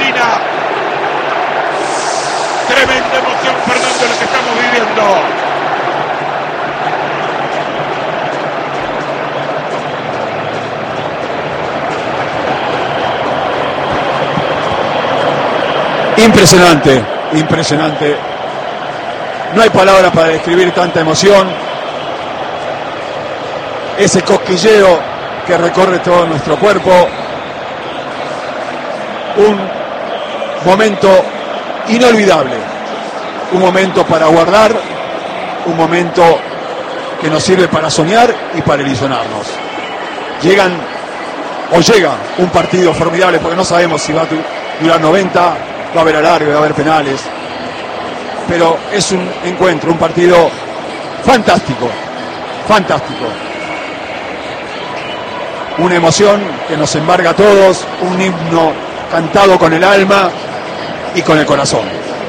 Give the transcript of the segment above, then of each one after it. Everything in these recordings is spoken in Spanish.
Argentina. Tremenda emoción, Fernando, lo que estamos viviendo. Impresionante, impresionante. No hay palabras para describir tanta emoción. Ese cosquilleo que recorre todo nuestro cuerpo. Un momento inolvidable. Un momento para guardar. Un momento que nos sirve para soñar y para ilusionarnos. Llega un partido formidable, porque no sabemos si va a durar 90, va a haber alargue, va a haber penales. Pero es un encuentro, un partido fantástico, fantástico. Una emoción que nos embarga a todos, un himno cantado con el alma y con el corazón.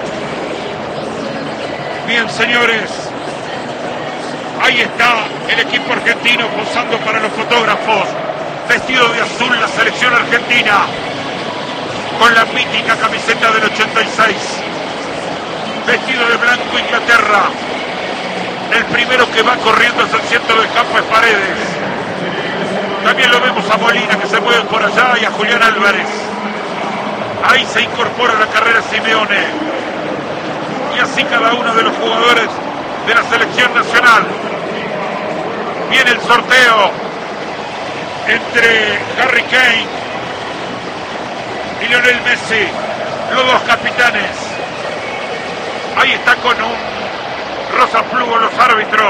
Bien, señores, ahí está el equipo argentino posando para los fotógrafos, vestido de azul la selección argentina, con la mítica camiseta del 86, vestido de blanco Inglaterra. El primero que va corriendo hacia el centro del campo es Paredes. También lo vemos a Molina, que se mueve por allá, y a Julián Álvarez. Ahí se incorpora la carrera Simeone. Y así cada uno de los jugadores de la selección nacional. Viene el sorteo entre Harry Kane y Lionel Messi, los dos capitanes. Ahí está con un rosa fluo los árbitros.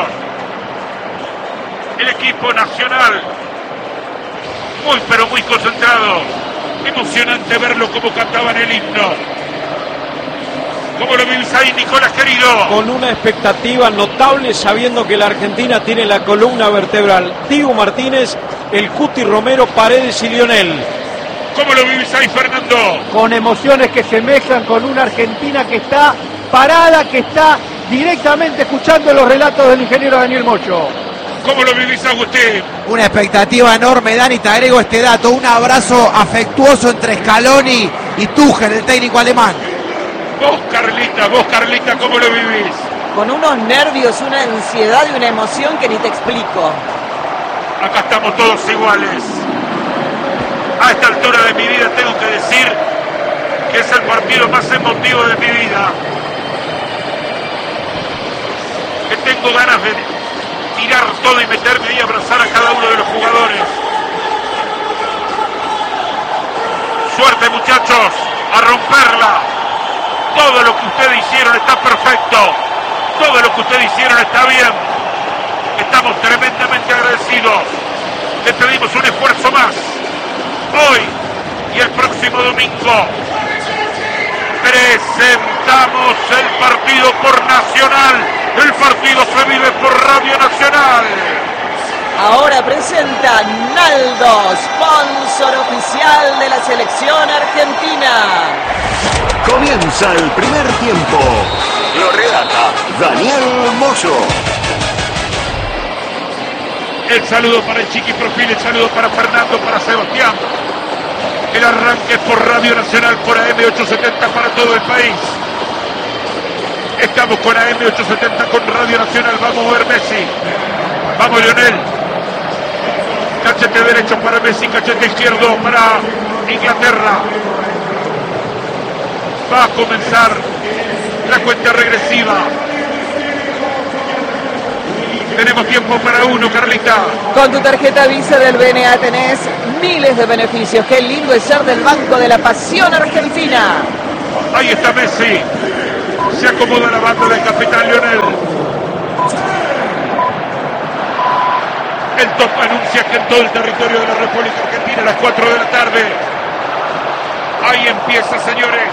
El equipo nacional, muy pero muy concentrado. Emocionante verlo como cantaban el himno. ¿Cómo lo vivís ahí, Nicolás, querido? Con una expectativa notable, sabiendo que la Argentina tiene la columna vertebral Dibu Martínez, el Cuti Romero, Paredes y Lionel. ¿Cómo lo vivís ahí, Fernando? Con emociones que se mezclan con una Argentina que está parada, que está directamente escuchando los relatos del ingeniero Daniel Mocho. ¿Cómo lo vivís, Agustín? Una expectativa enorme, Dani, te agrego este dato, un abrazo afectuoso entre Scaloni y Tuchel, el técnico alemán. Vos, Carlita, ¿cómo lo vivís? Con unos nervios, una ansiedad y una emoción que ni te explico. Acá estamos todos iguales. A esta altura de mi vida tengo que decir que es el partido más emotivo de mi vida. Que tengo ganas de tirar todo y meterme y abrazar a cada uno de los jugadores. Suerte, muchachos, a romperla. Todo lo que ustedes hicieron está perfecto. Todo lo que ustedes hicieron está bien. Estamos tremendamente agradecidos. Les pedimos un esfuerzo más. Hoy y el próximo domingo presentamos el partido por Nacional. El partido se vive por Radio Nacional. Ahora presenta Naldo, sponsor oficial de la selección argentina. Comienza el primer tiempo. Lo relata Daniel Moyo. El saludo para el Chiqui Profil, el saludo para Fernando, para Sebastián. El arranque por Radio Nacional, por AM870 para todo el país. Estamos con AM870, con Radio Nacional. Vamos a ver Messi. Vamos, Lionel. Cachete derecho para Messi, cachete izquierdo para Inglaterra. Va a comenzar la cuenta regresiva. Tenemos tiempo para uno, Carlita. Con tu tarjeta Visa del BNA tenés miles de beneficios. Qué lindo es ser del Banco de la Pasión Argentina. Ahí está Messi. Se acomoda la banda del capitán Lionel. El top anuncia que en todo el territorio de la República Argentina a las 4 de la tarde. Ahí empieza, señores.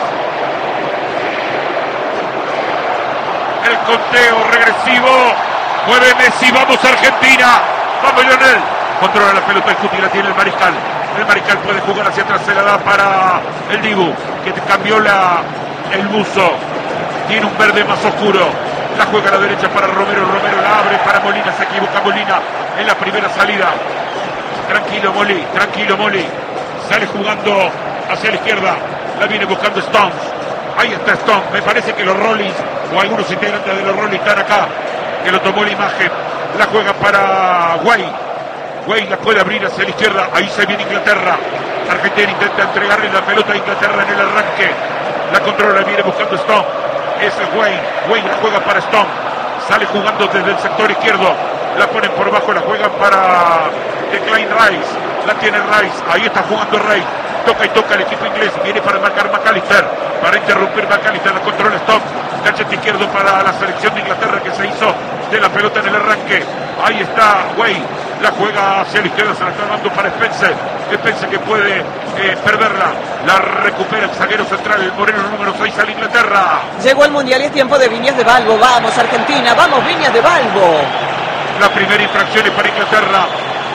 El conteo regresivo. Mueve Messi, vamos Argentina. Vamos Lionel. Controla la pelota el Cuti, la tiene el Mariscal. El Mariscal puede jugar hacia atrás, se la da para el Dibu, que cambió el buzo. Tiene un verde más oscuro. La juega a la derecha para Romero. Romero la abre para Molina. Se equivoca Molina en la primera salida. Tranquilo Moli. Sale jugando hacia la izquierda. La viene buscando Stones. Ahí está Stones. Me parece que los Rollins o algunos integrantes de los Rollins están acá, que lo tomó la imagen. La juega para Way. Way la puede abrir hacia la izquierda. Ahí se viene Inglaterra. Argentina intenta entregarle la pelota a Inglaterra en el arranque. La controla, viene buscando Stone. Ese es Way. Way la juega para Stone. Sale jugando desde el sector izquierdo. La ponen por bajo, la juegan para Declan Rice. La tiene Rice. Ahí está jugando Rice. Toca y toca el equipo inglés. Viene para marcar McAllister. Para interrumpir McAllister. La controla Stone. Cachete izquierdo para la selección de Inglaterra que se hizo de la pelota en el arranque. Ahí está Way. La juega hacia la izquierda, se la está dando para Spencer. Spencer que puede perderla. La recupera el zaguero central, el moreno número 6 a Inglaterra. Llegó el Mundial y es tiempo de Viñas de Balbo. Vamos Argentina, vamos Viñas de Balbo. La primera infracción es para Inglaterra.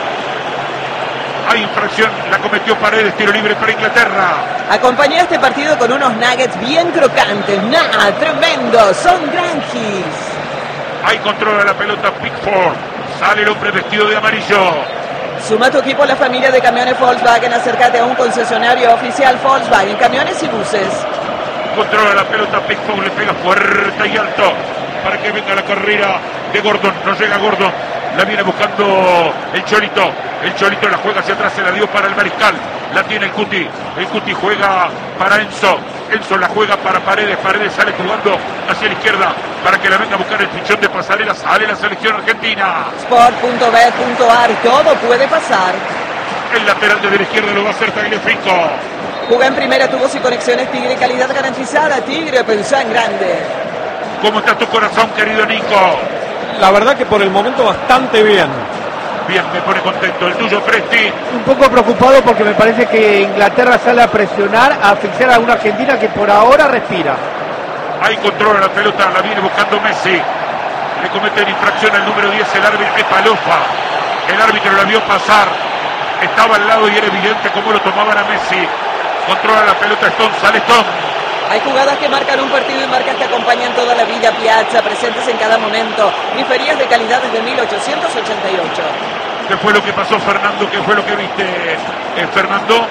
Hay infracción, la cometió Paredes, tiro libre para Inglaterra. Acompañé este partido con unos nuggets bien crocantes. Tremendo, son granjis. Ahí controla la pelota Pickford. Sale el hombre vestido de amarillo. Suma tu equipo a la familia de camiones Volkswagen. Acércate a un concesionario oficial Volkswagen, camiones y buses. Controla la pelota Pickford, le pega fuerte y alto para que venga la carrera de Gordon. No llega Gordon. La viene buscando el Cholito. El Cholito la juega hacia atrás, se la dio para el Mariscal. La tiene el Cuti. El Cuti juega para Enzo. Enzo la juega para Paredes. Paredes sale jugando hacia la izquierda para que la venga a buscar el pichón de pasarela. Sale la selección argentina. Sport.bet.ar, todo puede pasar. El lateral de la izquierda lo va a hacer Tagliafico. Juega en primera, tubos y conexiones Tigre, calidad garantizada. Tigre, pensá en grande. ¿Cómo está tu corazón, querido Nico? La verdad que por el momento bastante bien. Bien, me pone contento. El tuyo, Presti. Un poco preocupado porque me parece que Inglaterra sale a presionar, a asfixiar a una Argentina que por ahora respira. Ahí controla la pelota, la viene buscando Messi. Le comete la infracción al número 10, el árbitro es Palofa. El árbitro la vio pasar. Estaba al lado y era evidente cómo lo tomaban a Messi. Controla la pelota Stone, sale Stone. Hay jugadas que marcan un partido y marcas que acompañan toda la vida. Piazza, presentes en cada momento. Griferías de calidad desde 1888. ¿Qué fue lo que pasó, Fernando? ¿Qué fue lo que viste, Fernando?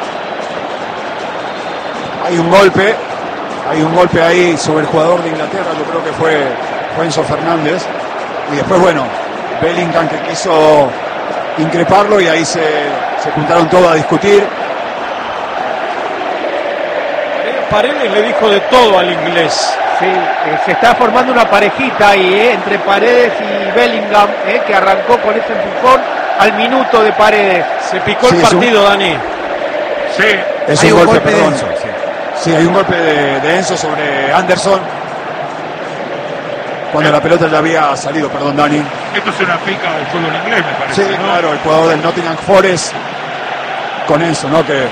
Hay un golpe ahí sobre el jugador de Inglaterra, yo creo que fue Enzo Fernández. Y después, bueno, Bellingham que quiso increparlo y ahí se juntaron todos a discutir. Paredes le dijo de todo al inglés. Sí, se está formando una parejita ahí, entre Paredes y Bellingham, que arrancó con ese empujón al minuto de Paredes. Se picó el partido, Dani. Sí. Es Hay un un golpe, golpe de perdón. Enzo, Sí, hay un golpe de Enzo sobre Anderson. Cuando la pelota ya había salido, perdón, Dani. Esto es una pica del fútbol inglés, me parece. Sí, ¿no? claro, el jugador del Nottingham Forest con Enzo, ¿no? Que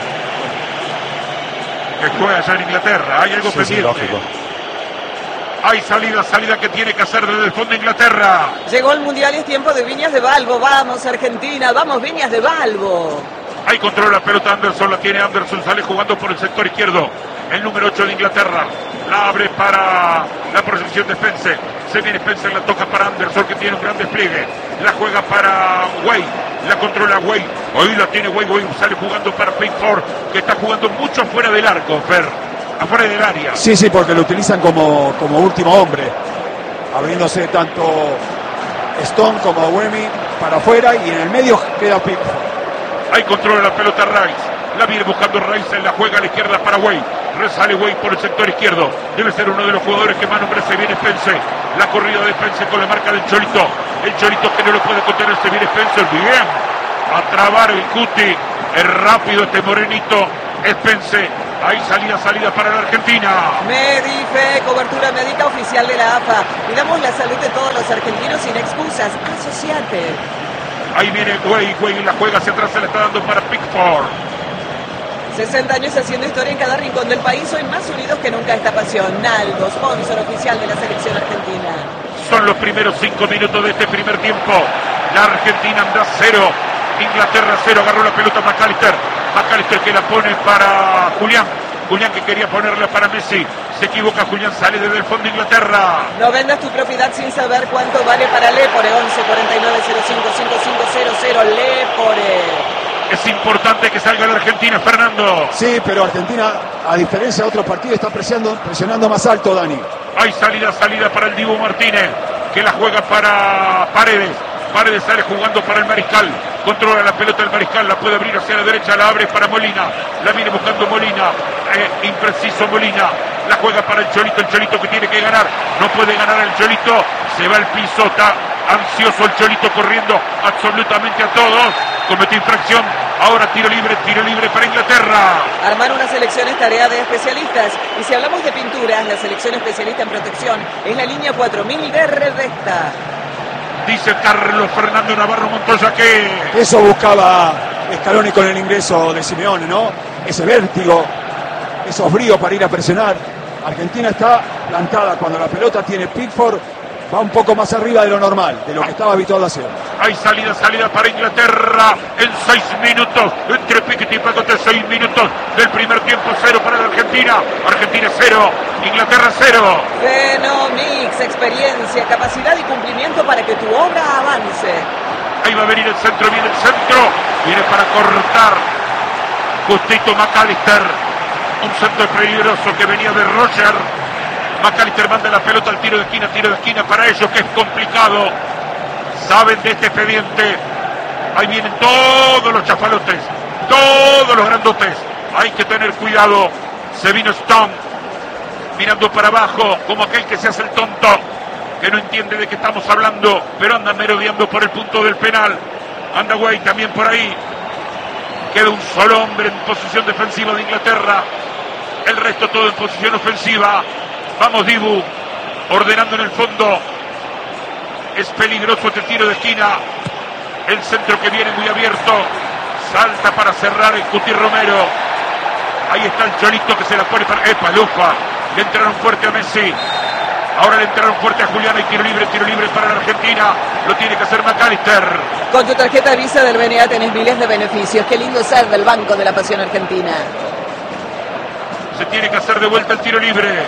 juega allá en Inglaterra. Hay algo pendiente. lógico. Hay salida que tiene que hacer desde el fondo de Inglaterra. Llegó el Mundial y es tiempo de Viñas de Balbo. Vamos Argentina, vamos Viñas de Balbo. Ahí controla la pelota Anderson, la tiene Anderson, sale jugando por el sector izquierdo. El número 8 de Inglaterra. La abre para la proyección de Spencer. Se viene Spencer, la toca para Anderson que tiene un gran despliegue. La juega para Way. La controla Way. Hoy la tiene Way. Way sale jugando para Pickford, que está jugando mucho fuera del arco, afuera del área. sí, porque lo utilizan como último hombre, abriéndose tanto Stone como Wemi para afuera y en el medio queda Pickford. Ahí controla la pelota Rice. La viene buscando Rice, la juega a la izquierda para Way. Resale Way por el sector izquierdo. Debe ser uno de los jugadores que más nombre se viene Spencer. La corrida de Spencer con la marca del Cholito. El Cholito que no lo puede contener, se viene Spencer. Bien. A trabar el Cuti. Es rápido este morenito. Spencer. Ahí salida para la Argentina. Medife, cobertura médica oficial de la AFA. Cuidamos la salud de todos los argentinos sin excusas. Asociate. Ahí viene Way la juega hacia atrás, se la está dando para Pickford. 60 años haciendo historia en cada rincón del país. Hoy más unidos que nunca esta pasión. Naldo, sponsor oficial de la selección argentina. Son los primeros 5 minutos de este primer tiempo. La Argentina anda 0. Inglaterra 0. Agarró la pelota McAllister. McAllister que la pone para Julián. Julián que quería ponerla para Messi. Se equivoca Julián, sale desde el fondo de Inglaterra. No vendas tu propiedad sin saber cuánto vale para Lepore. 11 49 05 5500 Lepore. Es importante que salga la Argentina, Fernando. Sí, pero Argentina, a diferencia de otros partidos, está presionando más alto, Dani. Hay salida para el Dibu Martínez, que la juega para Paredes. Paredes sale jugando para el Mariscal. Controla la pelota el Mariscal, la puede abrir hacia la derecha, la abre para Molina. La viene buscando Molina. Impreciso Molina. La juega para el Cholito que tiene que ganar. No puede ganar el Cholito. Se va al piso, está ansioso el Cholito corriendo absolutamente a todos. Cometió infracción. Ahora tiro libre para Inglaterra. Armar una selección es tarea de especialistas. Y si hablamos de pinturas, la selección especialista en protección es la línea 4000 de Revesta. Dice Carlos Fernando Navarro Montoya que... Eso buscaba Scaloni con el ingreso de Simeone, ¿no? Ese vértigo, esos bríos para ir a presionar. Argentina está plantada cuando la pelota tiene Pickford, va un poco más arriba de lo normal, de lo que estaba habituado haciendo. Hay salida para Inglaterra en 6 minutos, entre Piquet y Pacote, 6 minutos del primer tiempo, 0 para la Argentina. Argentina 0, Inglaterra 0. Fenomix, experiencia, capacidad y cumplimiento para que tu obra avance. Ahí va a venir el centro, viene para cortar justito McAllister, un centro peligroso que venía de Roger. McAllister manda la pelota al tiro de esquina para ellos, que es complicado. Saben de este expediente. Ahí vienen todos los chafalotes, todos los grandotes. Hay que tener cuidado. Se vino Stone, mirando para abajo, como aquel que se hace el tonto, que no entiende de qué estamos hablando, pero anda merodeando por el punto del penal. Anda Guay también por ahí. Queda un solo hombre en posición defensiva de Inglaterra. El resto todo en posición ofensiva. Vamos Dibu, ordenando en el fondo. Es peligroso este tiro de esquina. El centro que viene muy abierto. Salta para cerrar el Cuti Romero. Ahí está el Cholito que se la pone para... Lufa. Le entraron fuerte a Messi. Ahora le entraron fuerte a Julián. Hay tiro libre para la Argentina. Lo tiene que hacer McAllister. Con tu tarjeta Visa del BNA tenés miles de beneficios. Qué lindo ser del Banco de la Pasión Argentina. Se tiene que hacer de vuelta el tiro libre.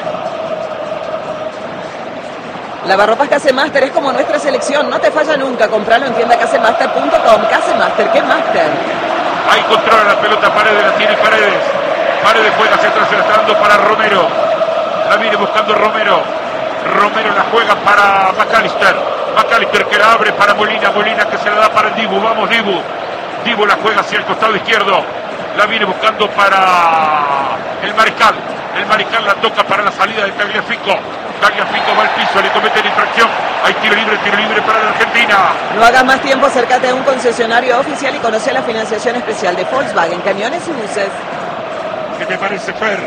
Lavarropas Casemaster es como nuestra selección, no te falla nunca. Compralo en tiendacasemaster.com. Casemaster, ¿qué máster? Ahí controla la pelota Paredes, la tiene Paredes. Paredes juega hacia atrás, se la está dando para Romero. La viene buscando Romero. Romero la juega para McAllister. McAllister que la abre para Molina. Molina que se la da para el Dibu. Vamos Dibu. Dibu la juega hacia el costado izquierdo. La viene buscando para el Mariscal. El Mariscal la toca para la salida de Tagliafico. Tagliafico va al piso, le comete la infracción. Hay tiro libre para la Argentina. No hagas más tiempo, acércate a un concesionario oficial y conoce la financiación especial de Volkswagen, camiones y buses. ¿Qué te parece, Fer?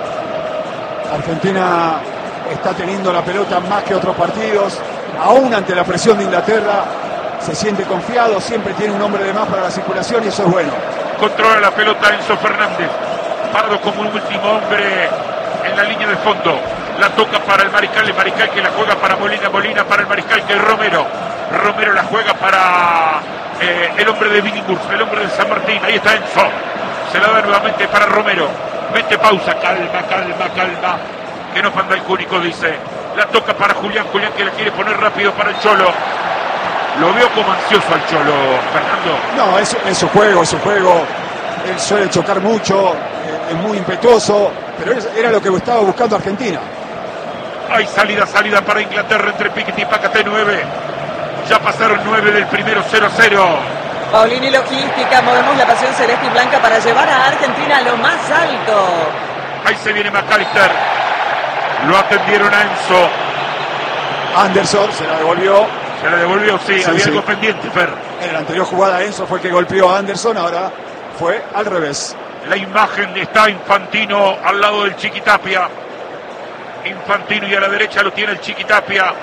Argentina está teniendo la pelota más que otros partidos. Aún ante la presión de Inglaterra, se siente confiado, siempre tiene un hombre de más para la circulación y eso es bueno. Controla la pelota Enzo Fernández. Pardo como un último hombre en la línea de fondo. La toca para el Mariscal que la juega para Molina para el Mariscal que es Romero. Romero la juega para el hombre de Billinghurst, el hombre de San Martín. Ahí está Enzo. Se la da nuevamente para Romero. Mete pausa, calma. Que no manda el cúnico, dice. La toca para Julián que la quiere poner rápido para el Cholo. Lo veo como ansioso al Cholo, Fernando. No, es su juego. Él suele chocar mucho, es muy impetuoso, pero era lo que estaba buscando Argentina. Hay salida para Inglaterra entre Piquet y Pacaté 9. Ya pasaron 9 del primero, 0-0. Paulini Logística, movemos la pasión celeste y blanca para llevar a Argentina a lo más alto. Ahí se viene McAllister. Lo atendieron a Enzo. Anderson se la devolvió. Sí, había algo pendiente, Fer. En la anterior jugada Enzo fue el que golpeó a Anderson, ahora fue al revés. La imagen está Infantino al lado del Chiquitapia. Infantino y a la derecha lo tiene el Chiquitapia.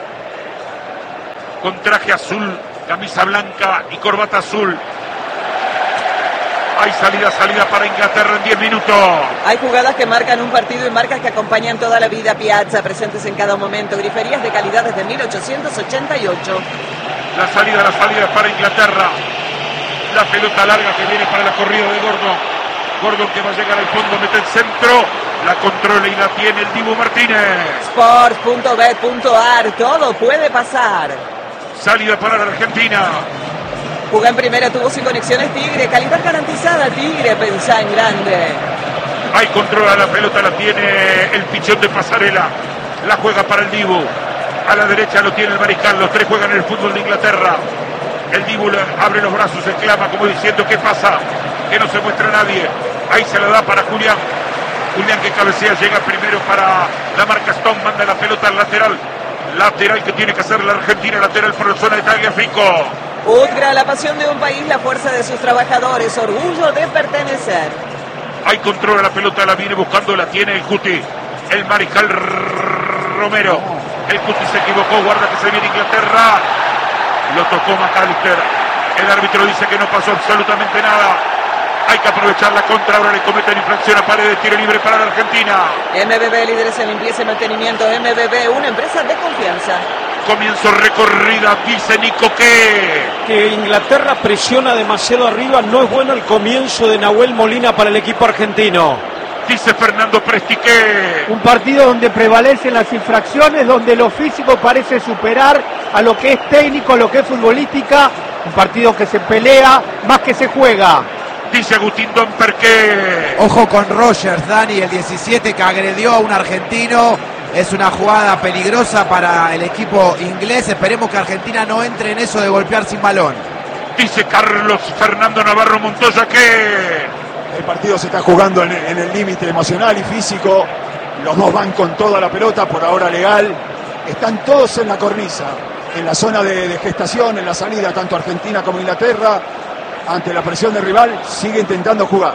Con traje azul, camisa blanca y corbata azul. Hay salida para Inglaterra en 10 minutos. Hay jugadas que marcan un partido y marcas que acompañan toda la vida. Piazza, presentes en cada momento. Griferías de calidad desde 1888. La salida para Inglaterra. La pelota larga que viene para la corrida de Gordon que va a llegar al fondo, mete el centro. La controla y la tiene el Dibu Martínez. Sports.bet.ar, todo puede pasar. Salida para la Argentina. Jugó en primera, tuvo sin conexiones Tigre. Calidad garantizada Tigre, pensá en grande. Ahí controla la pelota, la tiene el pichón de Pasarela. La juega para el Dibu. A la derecha lo tiene el Mariscal. Los tres juegan en el fútbol de Inglaterra. El Dibu abre los brazos, exclama como diciendo: ¿qué pasa? Que no se muestra nadie. Ahí se la da para Julián. Julián que cabecea, llega primero para la marca Stone, manda la pelota al lateral. Lateral que tiene que hacer la Argentina, lateral por la zona de Tagliafico. Udgra, la pasión de un país, la fuerza de sus trabajadores, orgullo de pertenecer. Ahí controla la pelota, la viene buscando, la tiene el Cuti. El Mariscal Romero. El Cuti se equivocó, guarda que se viene Inglaterra. Lo tocó McAllister. El árbitro dice que no pasó absolutamente nada. Hay que aprovechar la contra, ahora le cometen infracción a Paredes, tiro libre para la Argentina. MBB, líderes en limpieza y mantenimiento. MBB, una empresa de confianza. Comienzo recorrida, dice Nico que Inglaterra presiona demasiado arriba. No es bueno el comienzo de Nahuel Molina para el equipo argentino. Dice Fernando Prestiqué. Un partido donde prevalecen las infracciones, donde lo físico parece superar a lo que es técnico, a lo que es futbolística. Un partido que se pelea más que se juega. Dice Agustín Domperqué. Ojo con Rogers, Dani, el 17 que agredió a un argentino. Es una jugada peligrosa para el equipo inglés. Esperemos que Argentina no entre en eso de golpear sin balón. Dice Carlos Fernando Navarro Montoya que el partido se está jugando en el límite emocional y físico. Los dos van con toda la pelota, por ahora legal. Están todos en la cornisa, en la zona de gestación, en la salida, tanto Argentina como Inglaterra. Ante la presión del rival, sigue intentando jugar.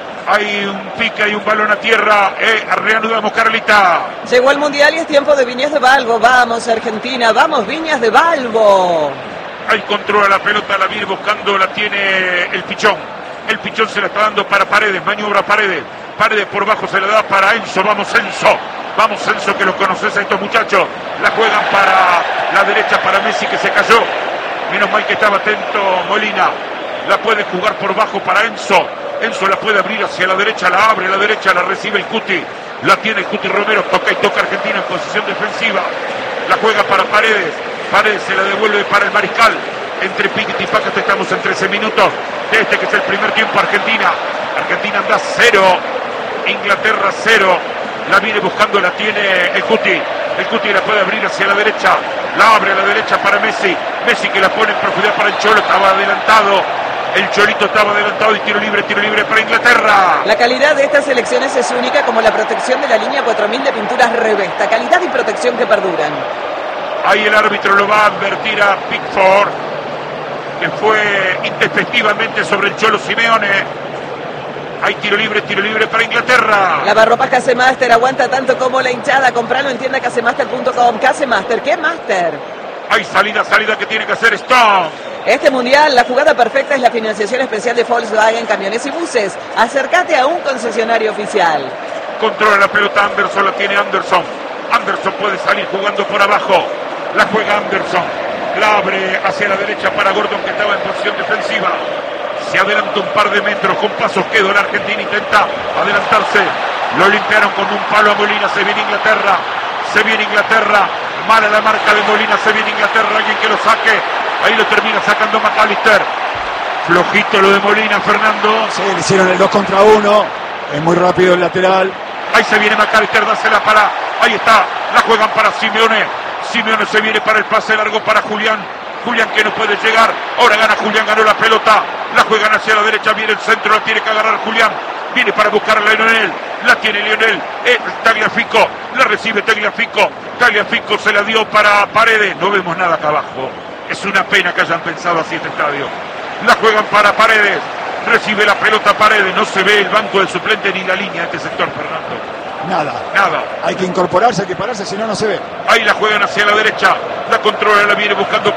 Hay un pique, hay un balón a tierra. Reanudamos, Carlita. Llegó el Mundial y es tiempo de Viñas de Balbo. Vamos, Argentina, vamos, Viñas de Balbo. Ahí controla la pelota, la viene buscando, la tiene el Pichón. El Pichón se la está dando para Paredes, maniobra Paredes. Paredes por bajo se la da para Enzo. Vamos, Enzo. Vamos, Enzo, que los conoces a estos muchachos. La juegan para la derecha, para Messi, que se cayó. Menos mal que estaba atento Molina. La puede jugar por bajo para Enzo. Enzo la puede abrir hacia la derecha, la abre a la derecha, la recibe el Cuti. La tiene el Cuti Romero, toca y toca Argentina en posición defensiva. La juega para Paredes. Paredes se la devuelve para el Mariscal. Entre piques y pacas estamos en 13 minutos de este que es el primer tiempo. Argentina anda 0. Inglaterra 0. La viene buscando, la tiene el Cuti. El Cuti la puede abrir hacia la derecha. La abre a la derecha para Messi. Messi que la pone en profundidad para el Cholo. Estaba adelantado. El Cholito estaba adelantado y tiro libre para Inglaterra. La calidad de estas selecciones es única, como la protección de la línea 4000 de pinturas Revesta. Calidad y protección que perduran. Ahí el árbitro lo va a advertir a Pickford, que fue intempestivamente sobre el Cholo Simeone. Hay tiro libre para Inglaterra. Lavarropas Casemaster, aguanta tanto como la hinchada. Compralo en tienda casemaster.com. Casemaster, ¿qué Master? Hay salida que tiene que hacer Stone. Este mundial, la jugada perfecta es la financiación especial de Volkswagen, camiones y buses. Acércate a un concesionario oficial. Controla la pelota Anderson, la tiene Anderson. Anderson puede salir jugando por abajo. La juega Anderson. La abre hacia la derecha para Gordon, que estaba en posición defensiva. Se adelanta un par de metros con pasos quedo. La Argentina intenta adelantarse. Lo limpiaron con un palo a Molina. Se viene Inglaterra. Mala la marca de Molina. Se viene Inglaterra. Alguien que lo saque. Ahí lo termina sacando McAllister. Flojito lo de Molina, Fernando. Sí, le hicieron el 2 contra 1. Es muy rápido el lateral. Ahí se viene McAllister, dásela para... Ahí está, la juegan para Simeone. Simeone se viene para el pase largo para Julián. Julián que no puede llegar. Ahora gana Julián, ganó la pelota. La juegan hacia la derecha, viene el centro, la tiene que agarrar Julián. Viene para buscar a Lionel. La tiene Lionel. Tagliafico. La recibe Tagliafico. Tagliafico se la dio para Paredes. No vemos nada acá abajo. Es una pena que hayan pensado así este estadio. La juegan para Paredes. Recibe la pelota Paredes. No se ve el banco del suplente ni la línea de este sector, Fernando. Nada. Hay que incorporarse, hay que pararse, si no, no se ve. Ahí la juegan hacia la derecha. La controla, la viene buscando